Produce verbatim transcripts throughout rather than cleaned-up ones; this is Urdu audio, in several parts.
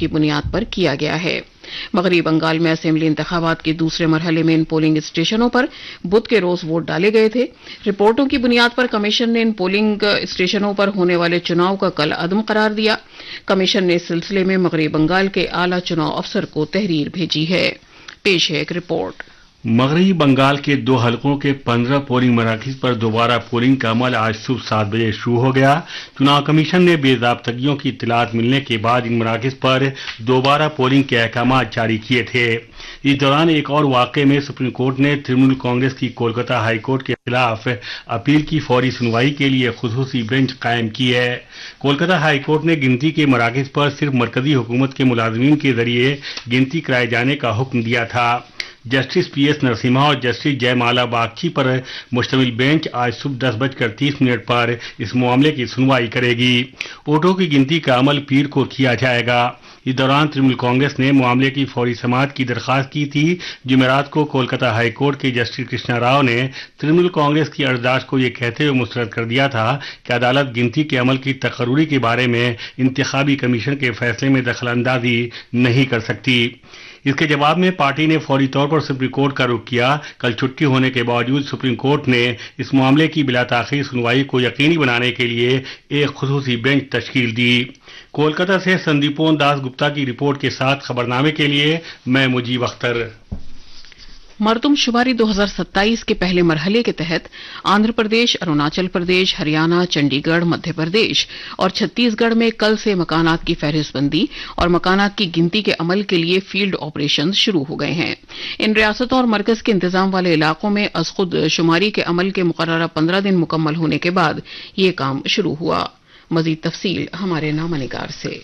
کی بنیاد پر کیا گیا ہے۔ مغربی بنگال میں اسمبلی انتخابات کے دوسرے مرحلے میں ان پولنگ اسٹیشنوں پر بدھ کے روز ووٹ ڈالے گئے تھے۔ رپورٹوں کی بنیاد پر کمیشن نے ان پولنگ اسٹیشنوں پر ہونے والے چناؤ کا کل عدم قرار دیا۔ کمیشن نے اس سلسلے میں مغربی بنگال کے اعلی چناؤ افسر کو تحریر بھیجی ہے۔ پیش ہے ایک رپورٹ۔ مغربی بنگال کے دو حلقوں کے پندرہ پولنگ مراکز پر دوبارہ پولنگ کا عمل آج صبح سات بجے شروع ہو گیا۔ چناؤ کمیشن نے بے ضابطگیوں کی اطلاعات ملنے کے بعد ان مراکز پر دوبارہ پولنگ کے احکامات جاری کیے تھے۔ اس دوران ایک اور واقعے میں سپریم کورٹ نے ترنمول کانگریس کی کولکتہ ہائی کورٹ کے خلاف اپیل کی فوری سنوائی کے لیے خصوصی بینچ قائم کی ہے۔ کولکتہ ہائی کورٹ نے گنتی کے مراکز پر صرف مرکزی حکومت کے ملازمین کے ذریعے گنتی کرائے جانے کا حکم دیا تھا۔ جسٹس پی ایس نرسمہا اور جسٹس جے مالا باگچی پر مشتمل بینچ آج صبح دس بج کر تیس منٹ پر اس معاملے کی سنوائی کرے گی۔ ووٹوں کی گنتی کا عمل پیر کو کیا جائے گا۔ اس دوران ترنمول کانگریس نے معاملے کی فوری سماعت کی درخواست کی تھی۔ جمعرات کو کولکتہ ہائی کورٹ کے جسٹس کرشنا راؤ نے ترنمول کانگریس کی عرضداشت کو یہ کہتے ہوئے مسترد کر دیا تھا کہ عدالت گنتی کے عمل کی تقرری کے بارے میں انتخابی کمیشن کے فیصلے میں دخل اندازی نہیں کر سکتی۔ اس کے جواب میں پارٹی نے فوری طور پر سپریم کورٹ کا رخ کیا۔ کل چھٹی ہونے کے باوجود سپریم کورٹ نے اس معاملے کی بلا تاخیر سنوائی کو یقینی بنانے کے لیے ایک خصوصی بینچ تشکیل دی۔ کولکتہ سے سندیپون داس گپتا کی رپورٹ کے ساتھ خبرنامے کے لیے میں مجیب اختر۔ مردم شماری دو ہزار ستائیس کے پہلے مرحلے کے تحت آندھرا پردیش، اروناچل پردیش، ہریانہ، چنڈی گڑھ، مدھیہ پردیش اور چھتیس گڑھ میں کل سے مکانات کی فہرست بندی اور مکانات کی گنتی کے عمل کے لیے فیلڈ آپریشن شروع ہو گئے ہیں۔ ان ریاستوں اور مرکز کے انتظام والے علاقوں میں از خود شماری کے عمل کے مقررہ پندرہ دن مکمل ہونے کے بعد یہ کام شروع ہوا۔ مزید تفصیل ہمارے نامہ نگار سے۔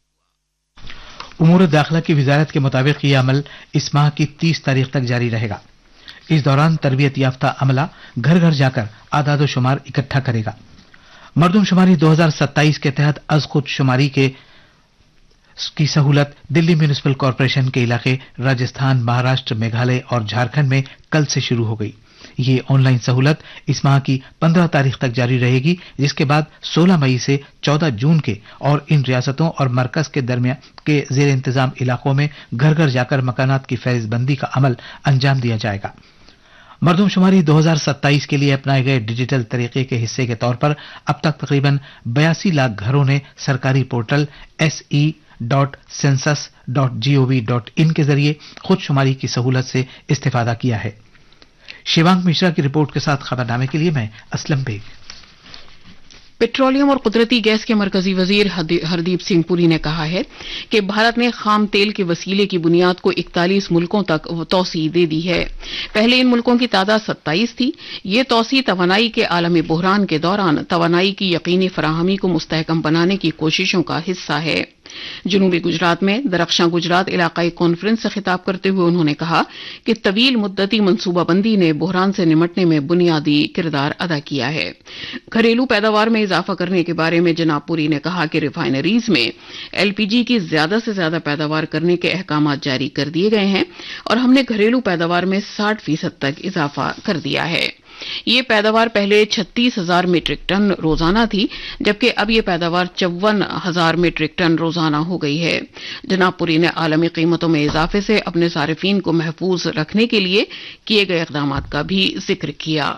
امور داخلہ کی وزارت کے مطابق یہ عمل اس ماہ کی تیس تاریخ تک جاری رہے گا۔ اس دوران تربیت یافتہ عملہ گھر گھر جا کر اعداد و شمار اکٹھا کرے گا۔ مردم شماری دو ہزار ستائیس کے تحت از خود شماری کے کی سہولت دلی میونسپل کارپوریشن کے علاقے راجستھان، مہاراشٹر، میگھالیہ اور جھارکھنڈ میں کل سے شروع ہو گئی۔ یہ آن لائن سہولت اس ماہ کی پندرہ تاریخ تک جاری رہے گی، جس کے بعد سولہ مئی سے چودہ جون کے اور ان ریاستوں اور مرکز کے درمیان کے زیر انتظام علاقوں میں گھر گھر جا کر مکانات کی فہرست بندی کا عمل انجام دیا جائے گا۔ مردم شماری دو ہزار ستائیس کے لیے اپنائے گئے ڈیجیٹل طریقے کے حصے کے طور پر اب تک تقریباً بیاسی لاکھ گھروں نے سرکاری portal S E dot census dot جی او وی ڈاٹ ان کے ذریعے خود شماری کی سہولت سے استفادہ کیا ہے۔ شیوانگ مشرا کی رپورٹ کے ساتھ خبرنامے کے لیے میں اسلم بیگ۔ پیٹرولیم اور قدرتی گیس کے مرکزی وزیر ہردیپ سنگھ پوری نے کہا ہے کہ بھارت نے خام تیل کے وسیلے کی بنیاد کو اکتالیس ملکوں تک توسیع دے دی ہے۔ پہلے ان ملکوں کی تعداد ستائیس تھی۔ یہ توسیع توانائی کے عالمی بحران کے دوران توانائی کی یقینی فراہمی کو مستحکم بنانے کی کوششوں کا حصہ ہے۔ جنوبی گجرات میں درخشاں گجرات علاقائی کانفرنس سے خطاب کرتے ہوئے انہوں نے کہا کہ طویل مدتی منصوبہ بندی نے بحران سے نمٹنے میں بنیادی کردار ادا کیا ہے۔ گھریلو پیداوار میں اضافہ کرنے کے بارے میں جناب پوری نے کہا کہ ریفائنریز میں ایل پی جی کی زیادہ سے زیادہ پیداوار کرنے کے احکامات جاری کر دیے گئے ہیں اور ہم نے گھریلو پیداوار میں ساٹھ فیصد تک اضافہ کر دیا ہے۔ یہ پیداوار پہلے چھتیس ہزار میٹرک ٹن روزانہ تھی، جبکہ اب یہ پیداوار چون ہزار میٹرک ٹن روزانہ ہو گئی ہے۔ جناب پوری نے عالمی قیمتوں میں اضافے سے اپنے صارفین کو محفوظ رکھنے کے لیے کیے گئے اقدامات کا بھی ذکر کیا۔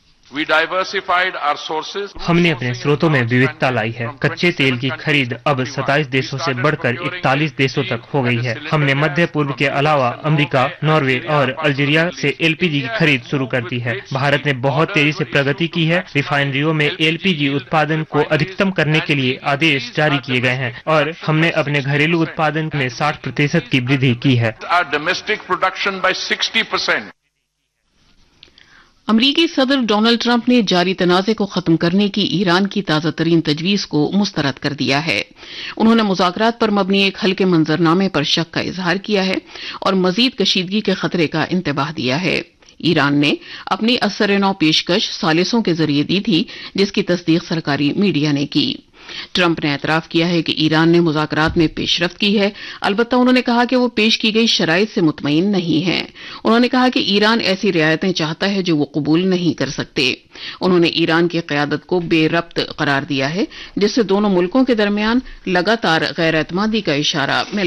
ہم نے اپنے سروتوں میں ووھتا لائی ہے۔ کچے تیل کی خرید اب ستائیس دیشوں سے بڑھ کر اکتالیس دیشوں تک ہو گئی ہے۔ ہم نے مدھیہ پورو کے علاوہ امریکہ، ناروے اور الجیریا سے ایل پی جی کی خرید شروع کر دی ہے۔ بھارت نے بہت تیزی سے پرگتی کی ہے۔ ریفائنریوں میں ایل پی جی اتپادن کو ادھکتم کرنے کے لیے آدیش جاری کیے گئے ہیں اور ہم نے اپنے گھریلو اتپادن میں ساٹھ فیصد کی وردھی کی ہے۔ امریکی صدر ڈونلڈ ٹرمپ نے جاری تنازع کو ختم کرنے کی ایران کی تازہ ترین تجویز کو مسترد کر دیا ہے۔ انہوں نے مذاکرات پر مبنی ایک حل کے منظرنامے پر شک کا اظہار کیا ہے اور مزید کشیدگی کے خطرے کا انتباہ دیا ہے۔ ایران نے اپنی اثر نو پیشکش ثالثوں کے ذریعے دی تھی، جس کی تصدیق سرکاری میڈیا نے کی۔ ٹرمپ نے اعتراف کیا ہے کہ ایران نے مذاکرات میں پیش رفت کی ہے، البتہ انہوں نے کہا کہ وہ پیش کی گئی شرائط سے مطمئن نہیں ہیں۔ انہوں نے کہا کہ ایران ایسی رعایتیں چاہتا ہے جو وہ قبول نہیں کر سکتے۔ انہوں نے ایران کی قیادت کو بے ربط قرار دیا ہے، جس سے دونوں ملکوں کے درمیان لگاتار غیر اعتمادی کا اشارہ مل